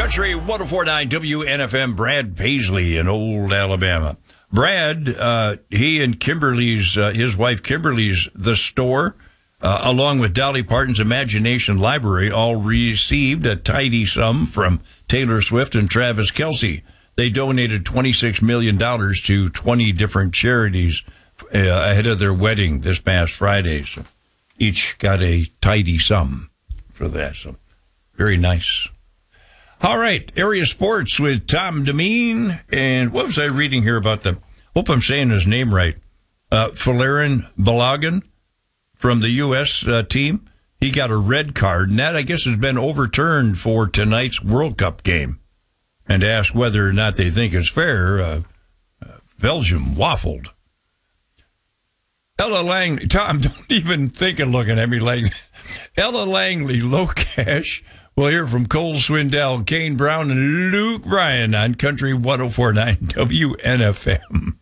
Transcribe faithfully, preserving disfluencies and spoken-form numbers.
Country one oh four point nine W N F M, Brad Paisley in Old Alabama. Brad, uh, he and Kimberly's, uh, his wife Kimberly's The Store, uh, along with Dolly Parton's Imagination Library, all received a tidy sum from Taylor Swift and Travis Kelce. They donated twenty-six million dollars to twenty different charities uh, ahead of their wedding this past Friday. So each got a tidy sum for that. So very nice. All right, area sports with Tom Demeen. And what was I reading here about the, hope I'm saying his name right, uh, Folarin Balogun from the U S uh, team. He got a red card, and that, I guess, has been overturned for tonight's World Cup game. And asked whether or not they think it's fair, uh, uh, Belgium waffled. Ella Langley, Tom, don't even think of looking at me like that. Ella Langley, Locash. We'll hear from Cole Swindell, Kane Brown, and Luke Bryan on Country one oh four point nine W N F M.